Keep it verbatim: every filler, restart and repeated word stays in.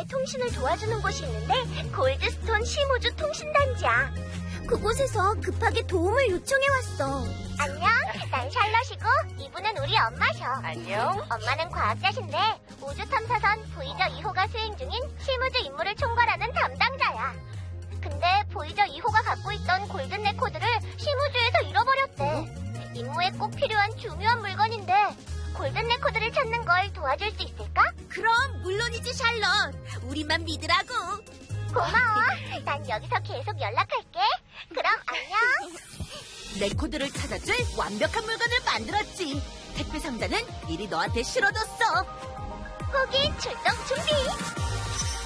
통신을 도와주는 곳이 있는데 골드스톤 시무주 통신단지야. 그곳에서 급하게 도움을 요청해 왔어. 안녕, 난 샬럿이고 이분은 우리 엄마셔. 안녕. 엄마는 과학자신데 우주 탐사선 보이저 이 호가 수행 중인 시무주 임무를 총괄하는 담당자야. 근데 보이저 이 호가 갖고 있던 골든 레코드를 시무주에서 잃어버렸대. 임무에 꼭 필요한 중요한 물건인데 골든 레코드를 찾는 걸 도와줄 수 있을까? 그럼 물론이지, 샬럿. 우리만 믿으라고. 고마워. 난 여기서 계속 연락할게. 그럼 안녕. 레코드를 찾아줄 완벽한 물건을 만들었지. 택배 상자는 미리 너한테 실어뒀어. 호기 출동 준비.